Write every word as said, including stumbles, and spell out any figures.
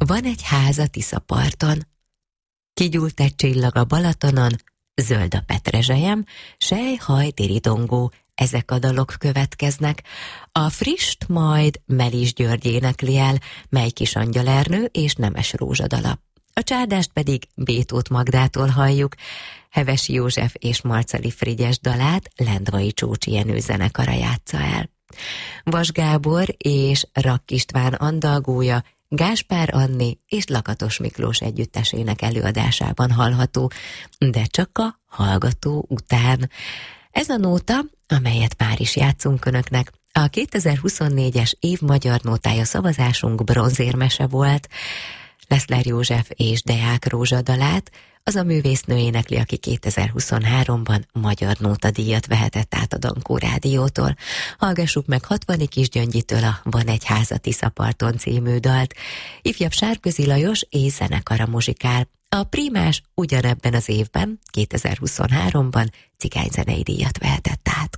Van egy ház a Tiszaparton. Kigyúlt egy csillag a Balatonon, zöld a petrezselyem, sej, haj, tiridongó, ezek a dalok következnek. A frisst majd Melis György énekli el, mely kis angyalernő és nemes rózsadala. A csádást pedig Bétót Magdától halljuk, Hevesi József és Marceli Frigyes dalát Lendvai Csócsi Jenő zenekara játsza el. Vas Gábor és Rakk István andalgója Gáspár Anni és Lakatos Miklós együttesének előadásában hallható, de csak a hallgató után. Ez a nóta, amelyet már is játszunk önöknek, a kétezer-huszonnégyes év magyar nótája szavazásunk bronzérmese volt. Leszler József és Deák Rózsa dalát az a művésznő énekli, aki kétezer-huszonháromban magyar nótadíjat vehetett át a Dankó Rádiótól. Hallgassuk meg Hatvani Kisgyöngyitől a Van egy ház a Tiszaparton című dalt. Ifjabb Sárközi Lajos és zenekara muzsikál. A Prímás ugyanebben az évben, kétezer-huszonháromban cigányzenei díjat vehetett át.